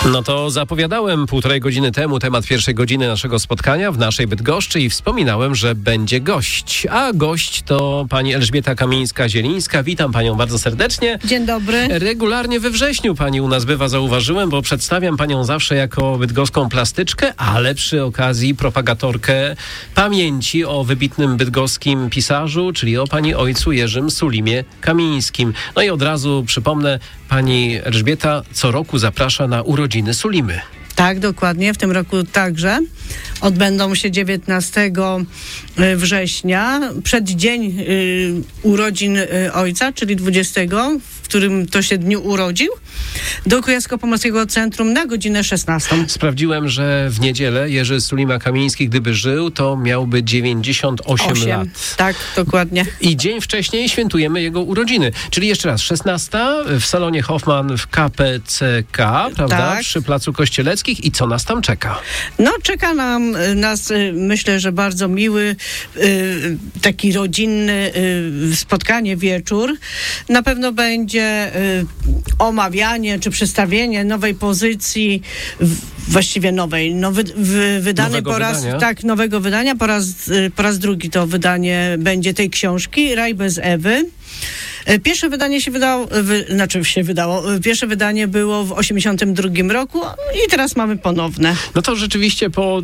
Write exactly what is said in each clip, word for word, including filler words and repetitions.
No to zapowiadałem półtorej godziny temu temat pierwszej godziny naszego spotkania w naszej Bydgoszczy i wspominałem, że będzie gość. A gość to pani Elżbieta Kamińska-Zielińska. Witam panią bardzo serdecznie. Dzień dobry. Regularnie we wrześniu pani u nas bywa, zauważyłem, bo przedstawiam panią zawsze jako bydgoską plastyczkę, ale przy okazji propagatorkę pamięci o wybitnym bydgoskim pisarzu, czyli o pani ojcu Jerzym Sulimie Kamińskim. No i od razu przypomnę, pani Elżbieta co roku zaprasza na urodziny Sulimy. Tak, dokładnie. W tym roku także odbędą się dziewiętnastego września, przed dzień y, urodzin y, ojca, czyli dwudziestego, w którym to się dniu urodził, do Kujawsko-Pomorskiego Centrum na godzinę szesnastą. Sprawdziłem, że w niedzielę Jerzy Sulima Kamiński, gdyby żył, to miałby dziewięćdziesiąt osiem lat. Tak, dokładnie. I dzień wcześniej świętujemy jego urodziny. Czyli jeszcze raz, szesnasta w salonie Hoffman w K P C K, prawda? Tak. Przy Placu Kościeleckich. I co nas tam czeka? No, czeka nam nas, myślę, że bardzo miły, taki rodzinny spotkanie, wieczór. Na pewno będzie omawianie czy przedstawienie nowej pozycji, właściwie nowej, nowy, wydanej nowego po raz, wydania. tak, nowego wydania, po raz, po raz drugi to wydanie będzie tej książki, Raj bez Ewy. Pierwsze wydanie się wydało, wy, znaczy się wydało, pierwsze wydanie było w osiemdziesiątym drugim roku i teraz mamy ponowne. No to rzeczywiście po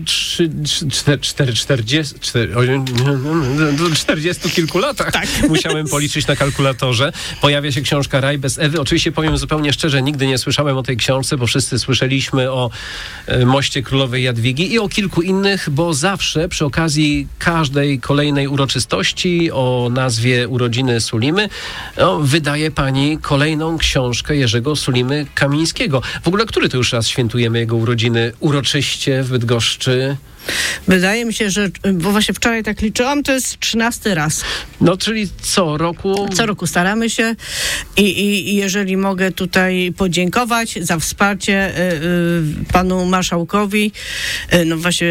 czterdziestu kilku latach tak. musiałem policzyć na kalkulatorze. Pojawia się książka Raj bez Ewy. Oczywiście powiem zupełnie szczerze, nigdy nie słyszałem o tej książce, bo wszyscy słyszeliśmy o e, moście królowej Jadwigi i o kilku innych, bo zawsze przy okazji każdej kolejnej uroczystości o nazwie urodziny Sulimy no, wydaje pani kolejną książkę Jerzego Sulimy Kamińskiego. W ogóle który to już raz świętujemy jego urodziny uroczyście w Bydgoszczy? Wydaje mi się, że, bo właśnie wczoraj tak liczyłam, to jest trzynasty raz. No, czyli co roku? Co roku staramy się i, i, i jeżeli mogę tutaj podziękować za wsparcie y, y, panu marszałkowi, y, no właśnie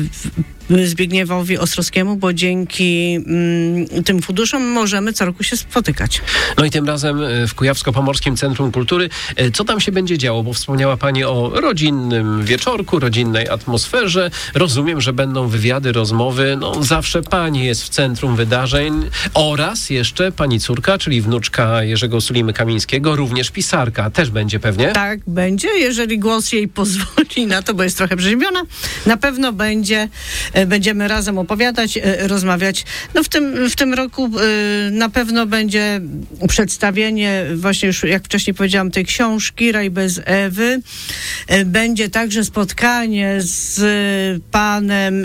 y, Zbigniewowi Ostrowskiemu, bo dzięki y, tym funduszom możemy co roku się spotykać. No i tym razem w Kujawsko-Pomorskim Centrum Kultury. Co tam się będzie działo? Bo wspomniała pani o rodzinnym wieczorku, rodzinnej atmosferze. Rozumiem, że będą wywiady, rozmowy. No zawsze pani jest w centrum wydarzeń oraz jeszcze pani córka, czyli wnuczka Jerzego Sulimy Kamińskiego, również pisarka. Też będzie pewnie? Tak, będzie, jeżeli głos jej pozwoli na to, bo jest trochę przeziębiona. Na pewno będzie, będziemy razem opowiadać, rozmawiać. No w tym, w tym roku na pewno będzie przedstawienie, właśnie już jak wcześniej powiedziałam, tej książki Raj bez Ewy. Będzie także spotkanie z panem,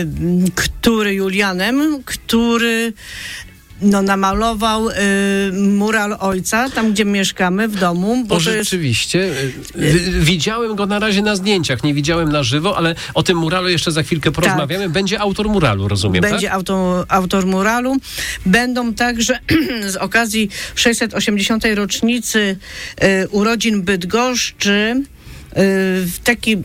który Julianem, który no, namalował y, mural ojca, tam gdzie mieszkamy, w domu. Bo o, rzeczywiście. Jest... Widziałem go na razie na zdjęciach, nie widziałem na żywo, ale o tym muralu jeszcze za chwilkę porozmawiamy. Tak. Będzie autor muralu, rozumiem, Będzie tak? autor, autor muralu. Będą także z okazji sześćset osiemdziesiątej rocznicy y, urodzin Bydgoszczy taki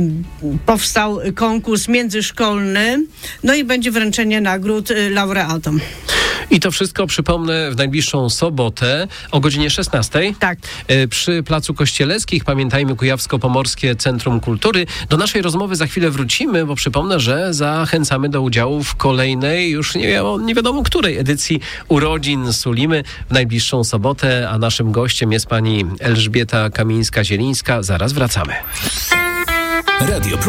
powstał konkurs międzyszkolny, no i będzie wręczenie nagród laureatom. I to wszystko, przypomnę, w najbliższą sobotę o godzinie szesnastej. Tak. Przy Placu Kościeleckich, pamiętajmy, Kujawsko-Pomorskie Centrum Kultury. Do naszej rozmowy za chwilę wrócimy, bo przypomnę, że zachęcamy do udziału w kolejnej, już nie wiadomo, nie wiadomo której edycji urodzin Sulimy w najbliższą sobotę, a naszym gościem jest pani Elżbieta Kamińska-Zielińska. Zaraz wracamy. Radio Plus.